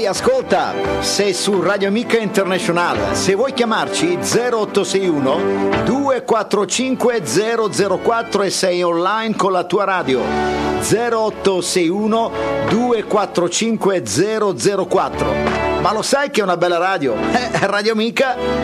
ascolta, sei su Radio Amica International. Se vuoi chiamarci 0861 245 004 e sei online con la tua radio 0861 245 004. Ma lo sai che è una bella radio? Radio Amica